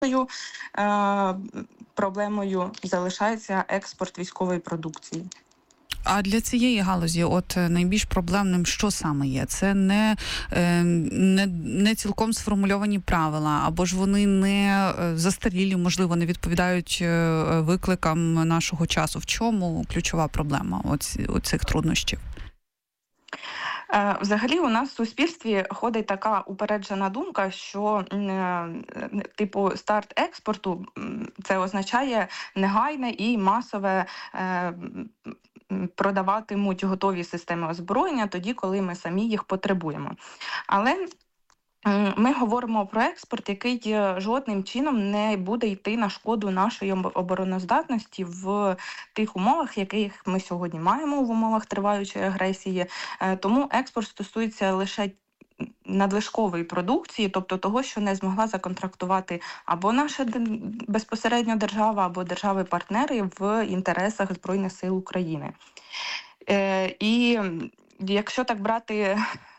е, проблемою залишається експорт військової продукції. А для цієї галузі, найбільш проблемним, що саме є? Це не цілком сформульовані правила, або ж вони не застарілі, можливо, не відповідають викликам нашого часу. В чому ключова проблема оцих труднощів? Взагалі у нас в суспільстві ходить така упереджена думка, що типу старт експорту це означає негайне і масове продаватимуть готові системи озброєння тоді, коли ми самі їх потребуємо. Але ми говоримо про експорт, який жодним чином не буде йти на шкоду нашої обороноздатності в тих умовах, яких ми сьогодні маємо в умовах триваючої агресії. Тому експорт стосується лише надлишкової продукції, тобто того, що не змогла законтрактувати або наша безпосередньо держава, або держави-партнери в інтересах Збройних сил України. І якщо так брати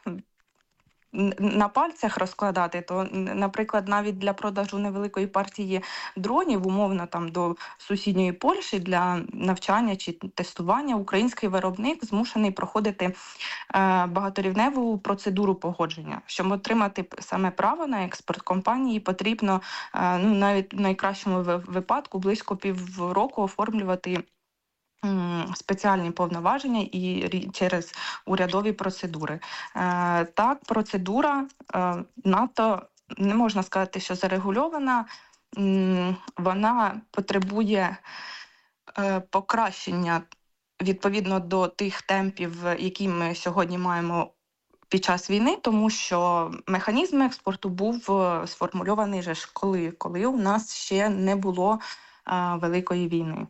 на пальцях розкладати, то, наприклад, навіть для продажу невеликої партії дронів, умовно там до сусідньої Польщі для навчання чи тестування, український виробник змушений проходити багаторівневу процедуру погодження. Щоб отримати саме право на експорт, компанії потрібно навіть в найкращому випадку близько півроку оформлювати спеціальні повноваження і через урядові процедури. Так, процедура надто, не можна сказати, що зарегульована, вона потребує покращення відповідно до тих темпів, які ми сьогодні маємо під час війни, тому що механізм експорту був сформульований вже коли у нас ще не було великої війни.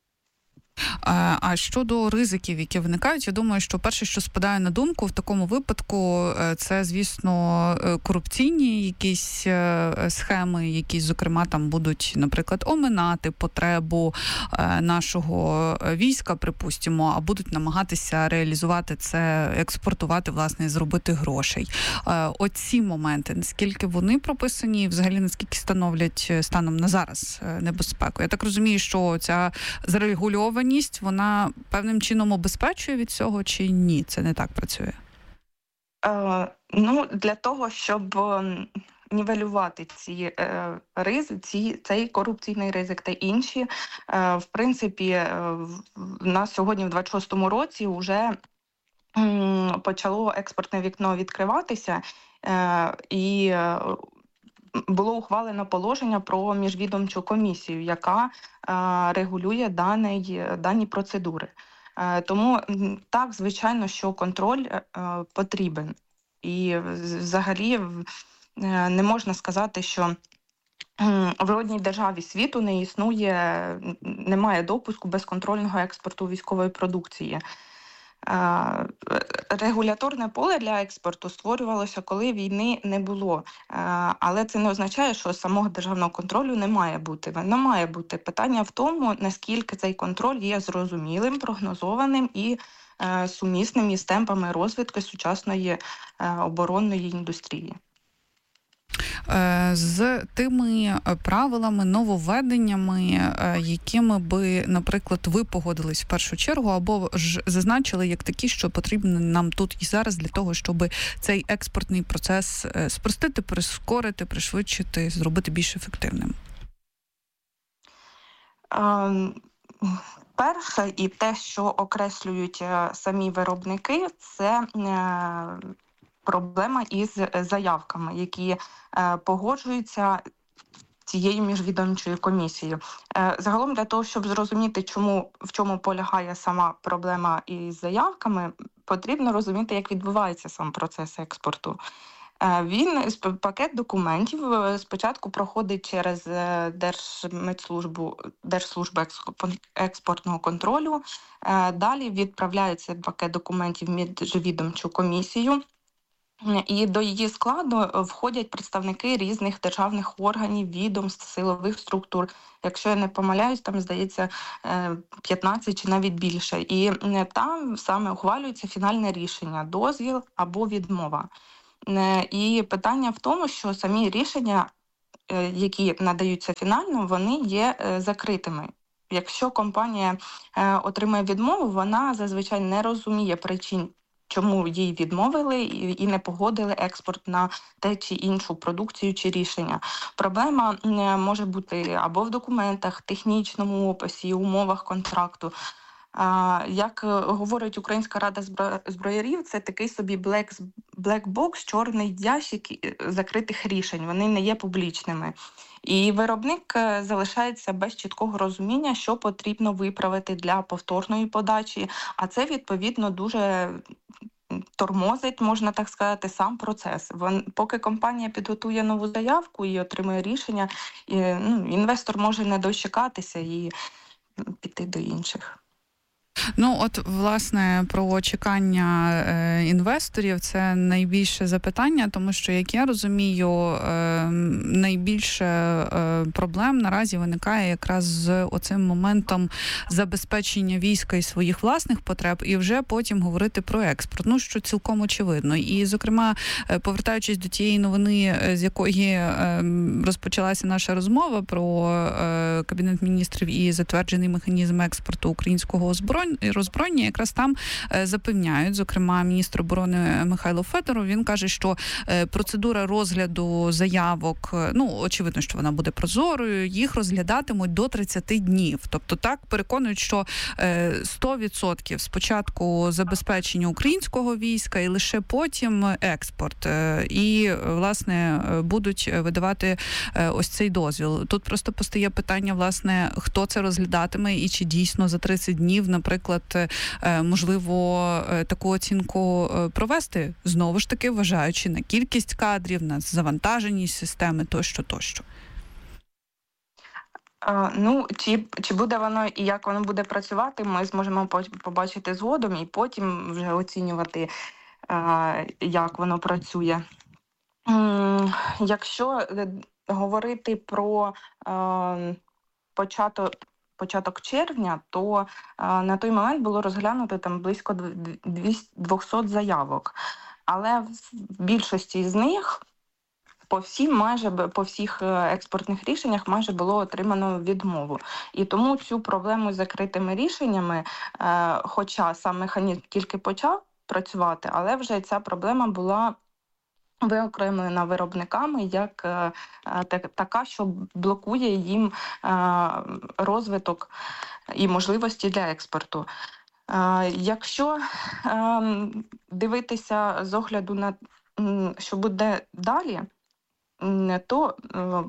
А щодо ризиків, які виникають, я думаю, що перше, що спадає на думку в такому випадку, це, звісно, корупційні якісь схеми, які, зокрема, там будуть, наприклад, оминати потребу нашого війська, припустимо, а будуть намагатися реалізувати це, експортувати, власне, зробити грошей. Оці моменти, наскільки вони прописані, і взагалі наскільки становлять станом на зараз небезпеку? Я так розумію, що ця зарегульованість, вона певним чином обезпечує від цього чи ні? Це не так працює? Для того, щоб нівелювати цей корупційний ризик та інші, в принципі, в нас сьогодні в 26-му році вже почало експортне вікно відкриватися, і було ухвалено положення про міжвідомчу комісію, яка регулює дані процедури. Тому так, звичайно, що контроль потрібен. І взагалі не можна сказати, що в жодній державі світу не існує, немає допуску безконтрольного експорту військової продукції. Регуляторне поле для експорту створювалося, коли війни не було. Але це не означає, що самого державного контролю не має бути. Воно має бути. Питання в тому, наскільки цей контроль є зрозумілим, прогнозованим і сумісним із темпами розвитку сучасної оборонної індустрії. З тими правилами, нововведеннями, якими би, наприклад, ви погодились в першу чергу, або ж зазначили як такі, що потрібно нам тут і зараз для того, щоб цей експортний процес спростити, прискорити, пришвидшити, зробити більш ефективним? Перше, і те, що окреслюють самі виробники, це проблема із заявками, які погоджуються цією міжвідомчою комісією. Загалом для того, щоб зрозуміти, в чому полягає сама проблема із заявками, потрібно розуміти, як відбувається сам процес експорту. Пакет документів спочатку проходить через Держслужбу експортного контролю, далі відправляється пакет документів в міжвідомчу комісію, і до її складу входять представники різних державних органів, відомств, силових структур. Якщо я не помиляюсь, там, здається, 15 чи навіть більше. І там саме ухвалюється фінальне рішення – дозвіл або відмова. І питання в тому, що самі рішення які надаються фінально, вони є закритими. Якщо компанія отримує відмову, вона зазвичай не розуміє причин, чому їй відмовили і не погодили експорт на те чи іншу продукцію чи рішення. Проблема може бути або в документах, технічному описі, умовах контракту. Як говорить Українська рада зброярів, це такий собі black box, чорний ящик закритих рішень. Вони не є публічними. І виробник залишається без чіткого розуміння, що потрібно виправити для повторної подачі, а це, відповідно, дуже тормозить, можна так сказати, сам процес. Поки компанія підготує нову заявку і отримує рішення, інвестор може не дочекатися і піти до інших. Ну, от, власне, про чекання інвесторів – це найбільше запитання, тому що, як я розумію, найбільше проблем наразі виникає якраз з оцим моментом забезпечення війська і своїх власних потреб, і вже потім говорити про експорт, ну, що цілком очевидно. І, зокрема, повертаючись до тієї новини, з якої розпочалася наша розмова про Кабінет міністрів і затверджений механізм експорту українського роззброєння, якраз там запевняють, зокрема, міністр оборони Михайло Федоров, він каже, що процедура розгляду заявок, ну, очевидно, що вона буде прозорою, їх розглядатимуть до 30 днів. Тобто так переконують, що 100% спочатку забезпечення українського війська і лише потім експорт. І, власне, будуть видавати ось цей дозвіл. Тут просто постає питання, власне, хто це розглядатиме і чи дійсно за 30 днів, наприклад, можливо, таку оцінку провести, знову ж таки, вважаючи на кількість кадрів, на завантаженість системи тощо. Ну, чи буде воно і як воно буде працювати, ми зможемо побачити згодом і потім вже оцінювати, як воно працює. Якщо говорити про початок червня, то на той момент було розглянуто там близько 200 заявок. Але в більшості з них по всіх експортних рішеннях майже було отримано відмову. І тому цю проблему з закритими рішеннями, хоча сам механізм тільки почав працювати, але вже ця проблема була виокремлена виробниками як така, що блокує їм розвиток і можливості для експорту. Якщо дивитися з огляду на що буде далі, то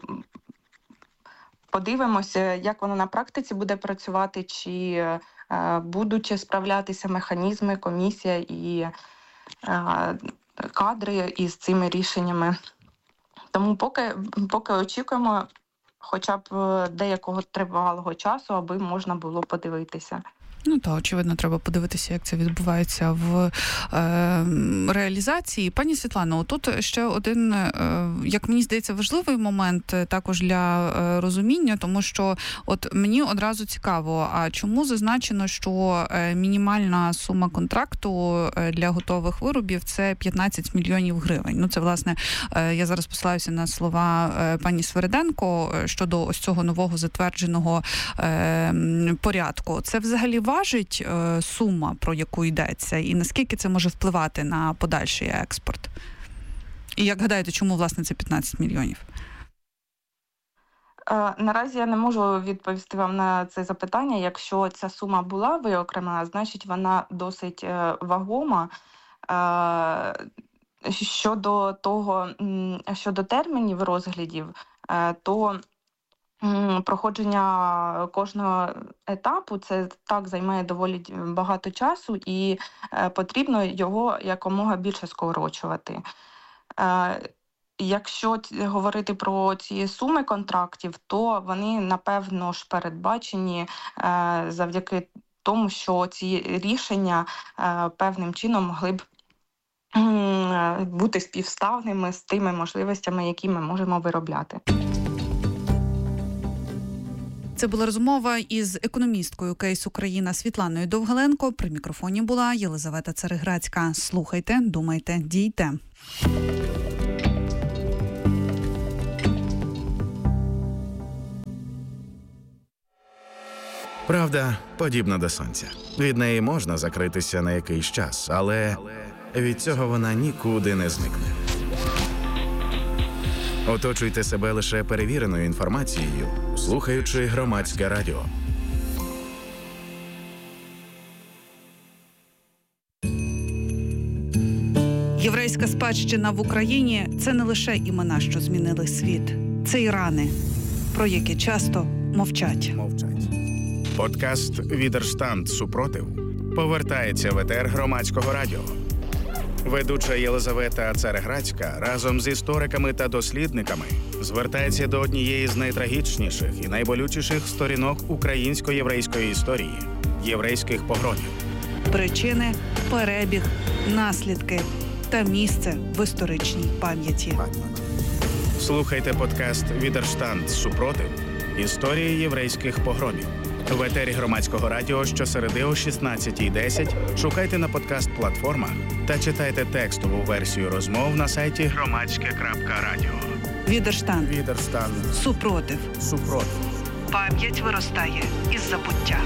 подивимося, як воно на практиці буде працювати, чи будуть справлятися механізми, комісія і кадри із цими рішеннями. Тому поки очікуємо хоча б деякого тривалого часу, аби можна було подивитися. Ну, так, очевидно, треба подивитися, як це відбувається в реалізації. Пані Світлано, тут ще один, як мені здається, важливий момент також для розуміння, тому що от мені одразу цікаво, а чому зазначено, що мінімальна сума контракту для готових виробів – це 15 мільйонів гривень? Ну, це, власне, я зараз посилаюся на слова пані Свериденко щодо ось цього нового затвердженого порядку. Це взагалі важить сума, про яку йдеться, і наскільки це може впливати на подальший експорт? І як гадаєте, чому, власне, це 15 мільйонів? Наразі я не можу відповісти вам на це запитання. Якщо ця сума була виокремлена, значить вона досить вагома. Щодо термінів розглядів, то проходження кожного етапу це так займає доволі багато часу і потрібно його якомога більше скорочувати. Якщо говорити про ці суми контрактів, то вони, напевно ж, передбачені завдяки тому, що ці рішення певним чином могли б бути співставними з тими можливостями, які ми можемо виробляти. Це була розмова із економісткою Кейс Україна Світланою Довгаленко. При мікрофоні була Єлизавета Цареградська. Слухайте, думайте, дійте. Правда подібна до сонця. Від неї можна закритися на якийсь час, але від цього вона нікуди не зникне. Оточуйте себе лише перевіреною інформацією, слухаючи Громадське радіо. Єврейська спадщина в Україні – це не лише імена, що змінили світ. Це і рани, про які часто мовчать. Подкаст «Відерштанд. Супротив» повертається в етер Громадського радіо. Ведуча Єлизавета Цареградська разом з істориками та дослідниками звертається до однієї з найтрагічніших і найболючіших сторінок українсько-єврейської історії – єврейських погромів. Причини, перебіг, наслідки та місце в історичній пам'яті. Слухайте подкаст «Відерштанд. Супротив. Історії єврейських погромів». В етері Громадського радіо щосереди о 16:10 шукайте на подкаст-платформах та читайте текстову версію розмов на сайті громадське.радіо. Відерштанд. Супротив. Пам'ять виростає із забуття.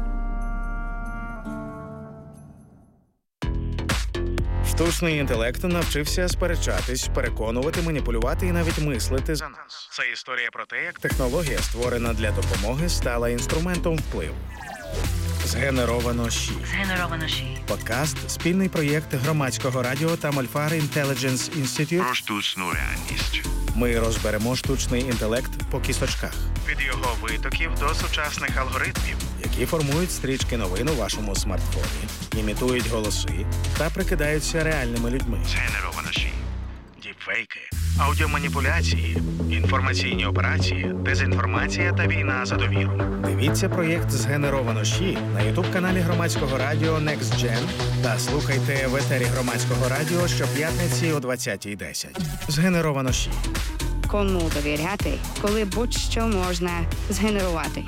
Штучний інтелект навчився сперечатись, переконувати, маніпулювати і навіть мислити за нас. Це історія про те, як технологія, створена для допомоги, стала інструментом впливу. Згенеровано ЩІ. Подкаст – спільний проєкт Громадського радіо та Мольфар Intelligence Institute. Про штучну реальність. Ми розберемо штучний інтелект по кісочках. Від його витоків до сучасних алгоритмів, які формують стрічки новин у вашому смартфоні, імітують голоси та прикидаються реальними людьми. Згенеровано ЩІ. Діпфейки, аудіоманіпуляції, інформаційні операції, дезінформація та війна за довіру. Дивіться проєкт «Згенеровано ЩІ» на ютуб-каналі Громадського радіо Next Gen та слухайте в етері Громадського радіо щоп'ятниці о 20:10. «Згенеровано ЩІ». Кому довіряти, коли будь-що можна згенерувати.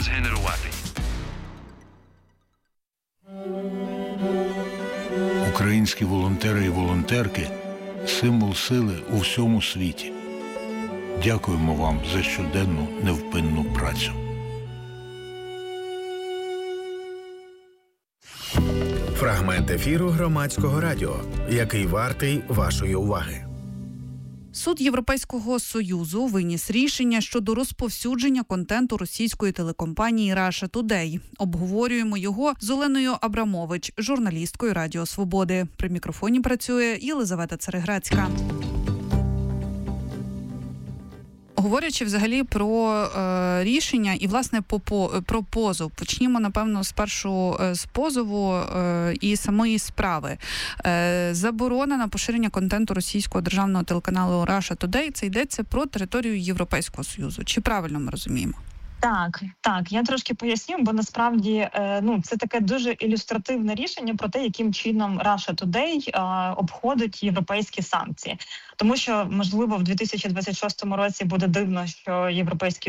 Українські волонтери і волонтерки – символ сили у всьому світі. Дякуємо вам за щоденну невпинну працю. Фрагмент ефіру Громадського радіо, який вартий вашої уваги. Суд Європейського Союзу виніс рішення щодо розповсюдження контенту російської телекомпанії Russia Today. Обговорюємо його з Оленою Абрамович, журналісткою Радіо Свободи. При мікрофоні працює Єлизавета Цареградська. Говорячи взагалі про рішення і, власне, про позов. Почнімо, напевно, спершу з позову і самої справи. Заборона на поширення контенту російського державного телеканалу Russia Today – це йдеться про територію Європейського Союзу. Чи правильно ми розуміємо? Так, я трошки поясню, бо насправді це таке дуже ілюстративне рішення про те, яким чином Russia Today обходить європейські санкції. Тому що, можливо, в 2026 році буде дивно, що Європейський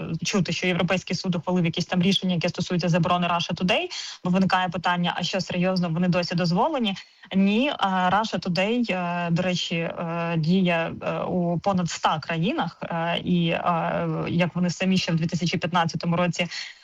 суд ухвалив якісь там рішення, яке стосується заборони Russia Today, бо виникає питання, а що серйозно, вони досі дозволені? Ні, Russia Today, до речі, діє у понад 100 країнах, і як вони самі ще в 2015 році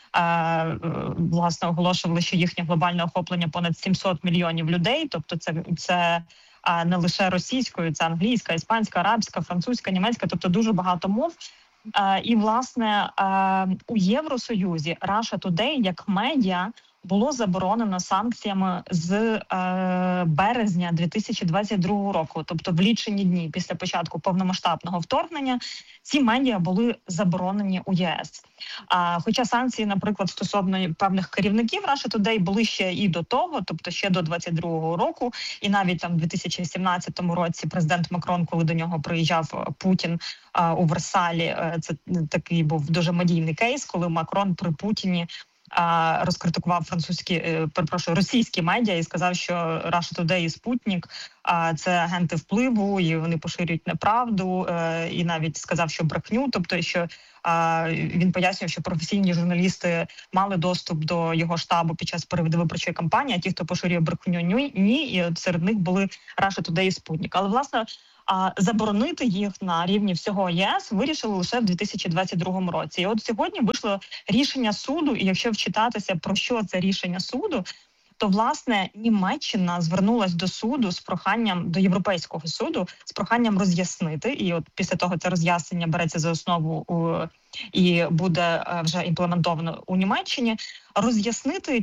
власне оголошували, що їхнє глобальне охоплення понад 700 мільйонів людей, тобто це не лише російською, це англійська, іспанська, арабська, французька, німецька, тобто дуже багато мов. І, власне, у Євросоюзі Russia Today як медіа було заборонено санкціями з березня 2022 року, тобто в лічені дні після початку повномасштабного вторгнення ці медіа були заборонені у ЄС. Хоча санкції, наприклад, стосовно певних керівників Russia Today були ще і до того, тобто ще до 22-го року, і навіть там в 2017 році президент Макрон, коли до нього приїжджав Путін у Версалі, це такий був дуже медійний кейс, коли Макрон при Путіні розкритикував російські медіа і сказав, що Russia Today і Спутник це агенти впливу, і вони поширюють неправду, і навіть сказав, що брехню, тобто, що він пояснював, що професійні журналісти мали доступ до його штабу під час передвиборчої кампанії, а ті, хто поширює брехню, ні, і серед них були Russia Today і Спутник. Але, власне, заборонити їх на рівні всього ЄС вирішили лише в 2022 році. І от сьогодні вийшло рішення суду, і якщо вчитатися, про що це рішення суду, то, власне, Німеччина звернулась до суду з проханням, до Європейського суду, з проханням роз'яснити, і от після того це роз'яснення береться за основу і буде вже імплементовано у Німеччині, роз'яснити,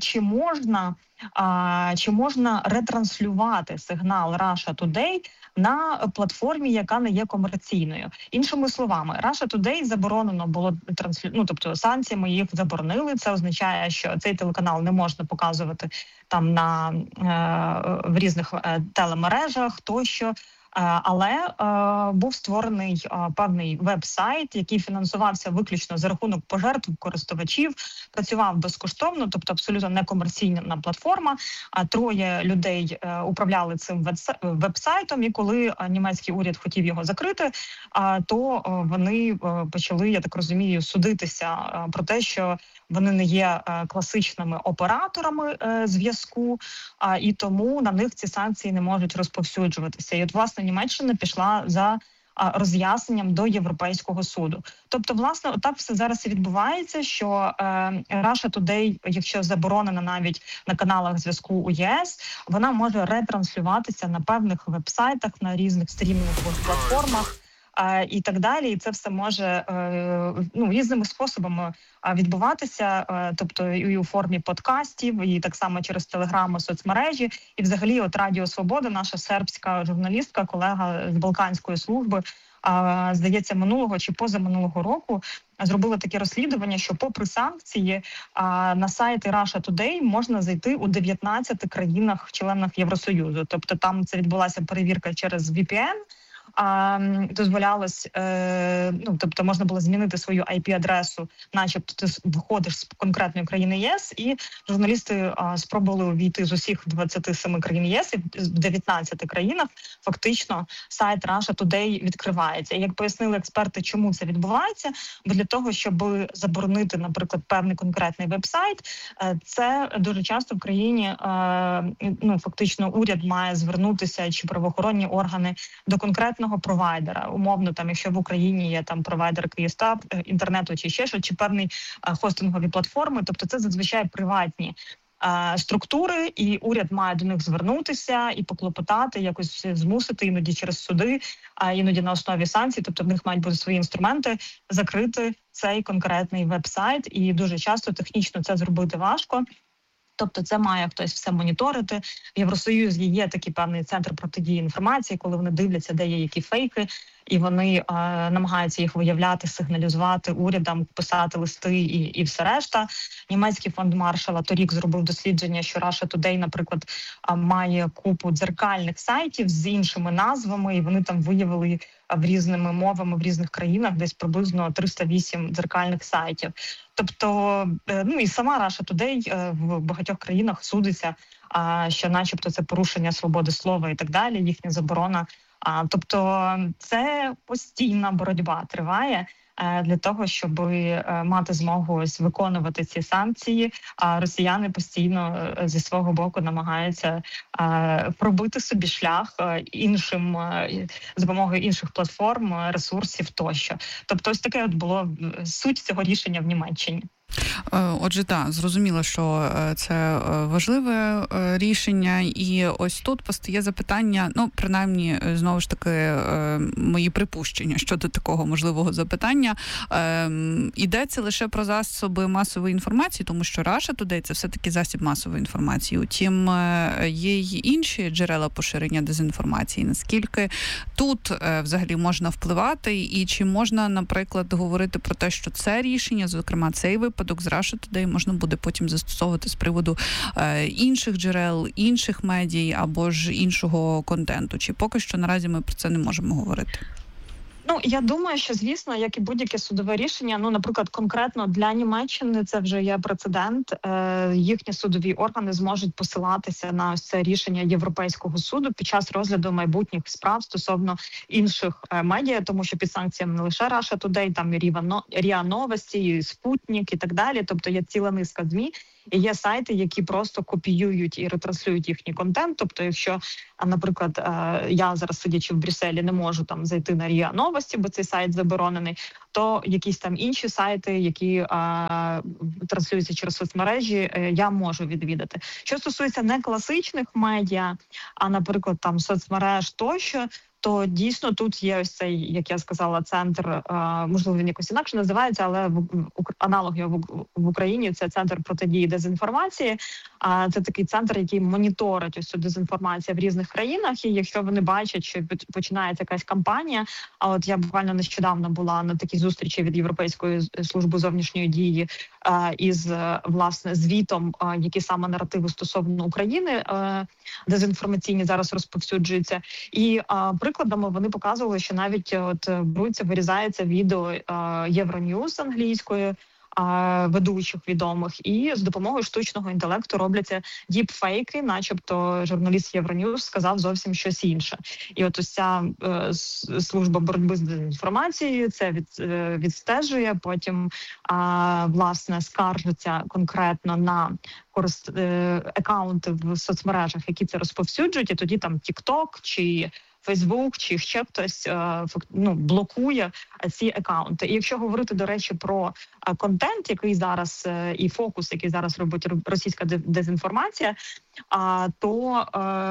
чи можна ретранслювати сигнал Russia Today на платформі, яка не є комерційною. Іншими словами, Russia Today заборонено було тобто санкціями їх заборонили. Це означає, що цей телеканал не можна показувати там в різних телемережах тощо. Але був створений певний веб-сайт, який фінансувався виключно за рахунок пожертв користувачів, працював безкоштовно, тобто абсолютно некомерційна платформа. Троє людей управляли цим веб-сайтом, і коли німецький уряд хотів його закрити, то вони почали, я так розумію, судитися про те, що вони не є класичними операторами зв'язку, і тому на них ці санкції не можуть розповсюджуватися. І от, власне, Німеччина пішла за роз'ясненням до Європейського суду. Тобто, власне, отак все зараз і відбувається, що Russia Today, якщо заборонена навіть на каналах зв'язку у ЄС, вона може ретранслюватися на певних веб-сайтах, на різних стрімінгових платформах, і так далі, і це все може різними способами відбуватися, тобто і у формі подкастів, і так само через телеграми, соцмережі, і взагалі от Радіо Свобода, наша сербська журналістка, колега з Балканської служби, здається, минулого чи позаминулого року зробила таке розслідування, що попри санкції на сайти Russia Today можна зайти у 19 країнах-членах Євросоюзу. Тобто там це відбулася перевірка через VPN, дозволялось, тобто можна було змінити свою IP-адресу, начебто ти виходиш з конкретної країни ЄС, і журналісти спробували увійти з усіх 27 країн ЄС, і в 19 країнах фактично сайт Russia Today відкривається. І як пояснили експерти, чому це відбувається, бо для того, щоб заборонити, наприклад, певний конкретний веб-сайт, це дуже часто в країні, фактично уряд має звернутися, чи правоохоронні органи, до конкретного провайдера. Умовно, там, якщо в Україні є там провайдер Київстар, інтернету чи ще що, чи певні хостингові платформи, тобто це зазвичай приватні структури, і уряд має до них звернутися і поклопотати, якось змусити, іноді через суди, а іноді на основі санкцій, тобто в них мають бути свої інструменти, закрити цей конкретний веб-сайт, і дуже часто технічно це зробити важко. Тобто це має хтось все моніторити. В Євросоюзі є такий певний центр протидії інформації, коли вони дивляться, де є які фейки, і вони намагаються їх виявляти, сигналізувати урядам, писати листи і все решта. Німецький фонд Маршалла торік зробив дослідження, що Russia Today, наприклад, має купу дзеркальних сайтів з іншими назвами, і вони там виявили різними мовами в різних країнах десь приблизно 308 дзеркальних сайтів. Тобто, і сама Russia Today в багатьох країнах судиться, що начебто це порушення свободи слова і так далі, їхня заборона. Тобто це постійна боротьба триває для того, щоб мати змогу ось виконувати ці санкції, а росіяни постійно зі свого боку намагаються пробити собі шлях іншим з допомогою інших платформ, ресурсів тощо. Тобто ось таке от було суть цього рішення в Німеччині. Отже, так, зрозуміло, що це важливе рішення, і ось тут постає запитання, принаймні, знову ж таки, мої припущення щодо такого можливого запитання. Йдеться лише про засоби масової інформації, тому що Russia Today – це все-таки засіб масової інформації. Утім, є й інші джерела поширення дезінформації. Наскільки тут взагалі можна впливати, і чи можна, наприклад, говорити про те, що це рішення, зокрема, цей випадок з Russia Today можна буде потім застосовувати з приводу інших джерел, інших медій або ж іншого контенту? Чи поки що наразі ми про це не можемо говорити? Я думаю, що, звісно, як і будь-яке судове рішення, наприклад, конкретно для Німеччини це вже є прецедент. Їхні судові органи зможуть посилатися на ось це рішення Європейського суду під час розгляду майбутніх справ стосовно інших медіа, тому що під санкціями не лише Russia Today, там і РІА Новості, і Спутник і так далі. Тобто є ціла низка ЗМІ, І є сайти, які просто копіюють і ретранслюють їхній контент. Тобто, якщо, наприклад, я зараз, сидячи в Брюсселі, не можу там зайти на РІА Новості, бо цей сайт заборонений, то якісь там інші сайти, які транслюються через соцмережі, я можу відвідати. Що стосується не класичних медіа, а, наприклад, там соцмереж тощо, то дійсно тут є ось цей, як я сказала, центр, можливо, він якось інакше називається, але аналог його в Україні – це центр протидії дезінформації. Це такий центр, який моніторить ось цю дезінформацію в різних країнах. І якщо вони бачать, що починається якась кампанія, а от я буквально нещодавно була на такій зустрічі від Європейської служби зовнішньої дії із, власне, звітом, які саме наративи стосовно України дезінформаційні зараз розповсюджуються. І прикладами вони показували, що навіть от беруться, вирізається відео Євроньюз англійською, ведучих відомих, і з допомогою штучного інтелекту робляться діпфейки, начебто журналіст Євроньюз сказав зовсім щось інше. І от ось ця служба боротьби з дезінформацією це відстежує, потім, власне, скаржиться конкретно на акаунти в соцмережах, які це розповсюджують, і тоді там TikTok чи Фейсбук чи ще хтось блокує ці акаунти. І якщо говорити, до речі, про контент, який зараз і фокус, який зараз робить російська дезінформація, то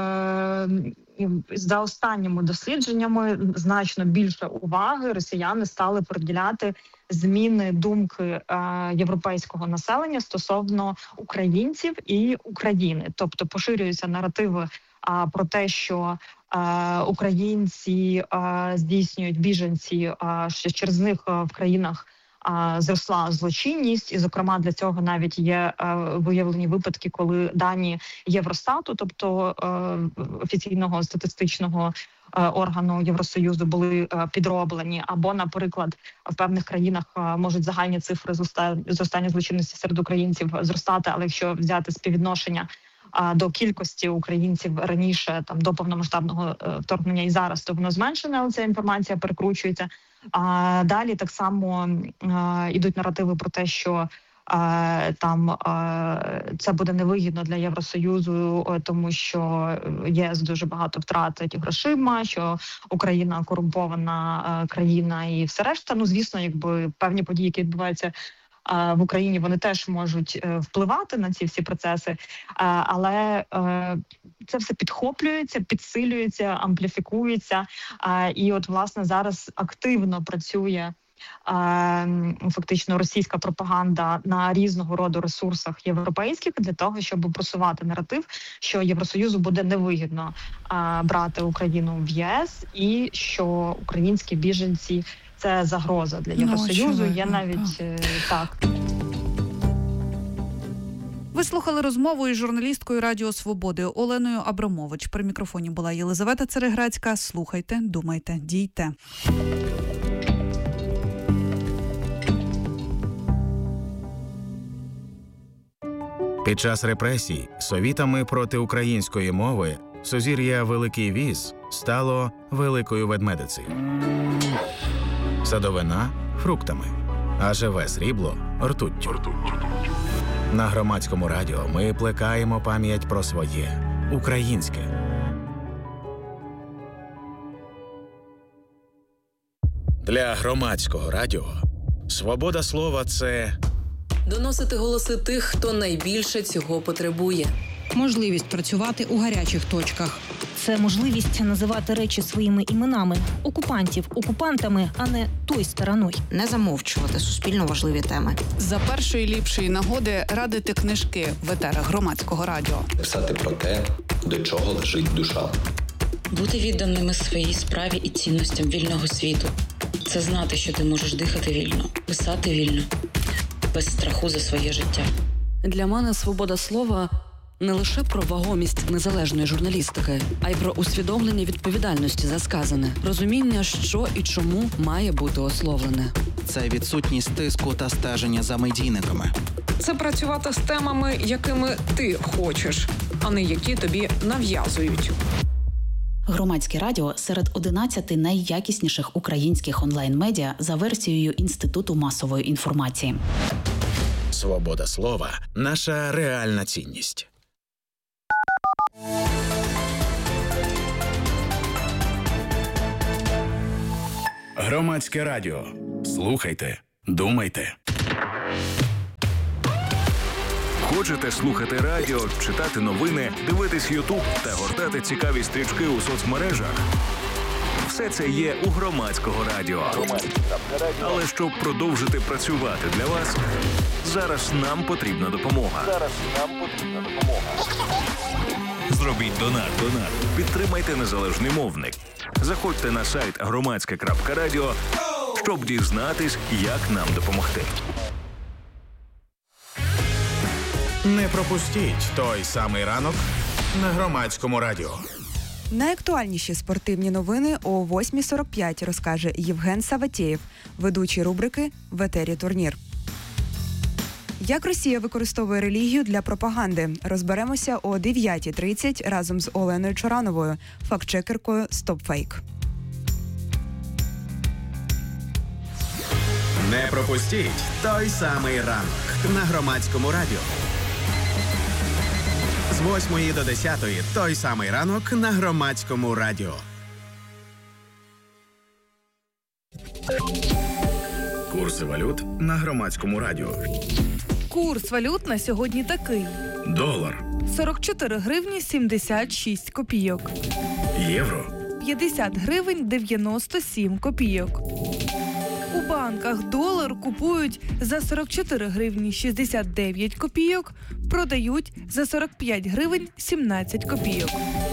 за останніми дослідженнями значно більше уваги росіяни стали приділяти зміни думки європейського населення стосовно українців і України. Тобто поширюються наративи про те, що українці здійснюють біженці, що через них в країнах зросла злочинність, і, зокрема, для цього навіть є виявлені випадки, коли дані Євростату, тобто офіційного статистичного органу Євросоюзу, були підроблені, або, наприклад, в певних країнах можуть загальні цифри зростання злочинності серед українців зростати, але якщо взяти співвідношення до кількості українців раніше, там до повномасштабного вторгнення і зараз, то воно зменшене, але ця інформація перекручується. А далі так само ідуть наративи про те, що це буде невигідно для Євросоюзу, тому що ЄС дуже багато втратить грошима, що Україна корумпована країна і все решта. Ну, звісно, якби певні події, які відбуваються в Україні, вони теж можуть впливати на ці всі процеси, але це все підхоплюється, підсилюється, ампліфікується. І от, власне, зараз активно працює фактично російська пропаганда на різного роду ресурсах європейських для того, щоб просувати наратив, що Євросоюзу буде невигідно брати Україну в ЄС і що українські біженці – це загроза для Євросоюзу. Є навіть так. Ви слухали розмову із журналісткою Радіо Свободи Оленою Абрамович. При мікрофоні була Єлизавета Цереграцька. Слухайте, думайте, дійте. Під час репресій совітами проти української мови сузір'я Великий Віз стало Великою Ведмедицею. Садовина – фруктами, а живе срібло – ртуттю. На Громадському радіо ми плекаємо пам'ять про своє – українське. Для Громадського радіо свобода слова – це доносити голоси тих, хто найбільше цього потребує. Можливість працювати у гарячих точках. Це можливість називати речі своїми іменами. Окупантів окупантами, а не той стороною. Не замовчувати суспільно важливі теми. За першої ліпшої нагоди радити книжки в етерах Громадського радіо. Писати про те, до чого лежить душа. Бути відданими своїй справі і цінностям вільного світу. Це знати, що ти можеш дихати вільно, писати вільно, без страху за своє життя. Для мене свобода слова – не лише про вагомість незалежної журналістики, а й про усвідомлення відповідальності за сказане, розуміння, що і чому має бути ословлене. Це відсутність тиску та стеження за медійниками. Це працювати з темами, якими ти хочеш, а не які тобі нав'язують. Громадське радіо серед 11 найякісніших українських онлайн-медіа за версією Інституту масової інформації. Свобода слова – наша реальна цінність. Громадське радіо. Слухайте, думайте. Хочете слухати радіо, читати новини, дивитись Ютуб та гортати цікаві стрічки у соцмережах? Все це є у Громадського радіо. Але щоб продовжити працювати для вас, зараз нам потрібна допомога. Зробіть донат. Підтримайте незалежний мовник. Заходьте на сайт громадське.радіо, щоб дізнатись, як нам допомогти. Не пропустіть той самий ранок на Громадському радіо. Найактуальніші спортивні новини о 8:45 розкаже Євген Саватєєв, ведучий рубрики «В етері турнір». Як Росія використовує релігію для пропаганди? Розберемося о 9:30 разом з Оленою Чорановою, фактчекеркою «Стопфейк». Не пропустіть той самий ранок на Громадському радіо. З 8 до 10 той самий ранок на Громадському радіо. Курси валют на Громадському радіо. Курс валют на сьогодні такий. Долар. 44 гривні 76 копійок. Євро. 50 гривень 97 копійок. У банках долар купують за 44 гривні 69 копійок, продають за 45 гривень 17 копійок.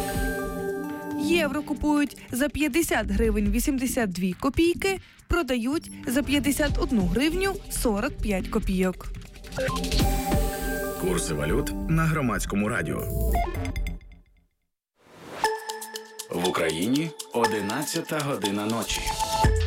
Євро купують за 50 гривень 82 копійки, продають за 51 гривню 45 копійок. Курси валют на Громадському радіо. В Україні 11 година ночі.